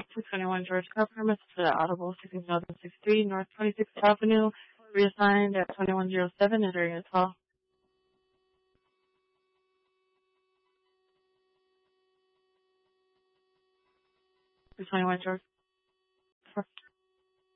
221 George Car Permits to the Audible 6063 North 26th Avenue, reassigned at 2107 entering as well. 221 George.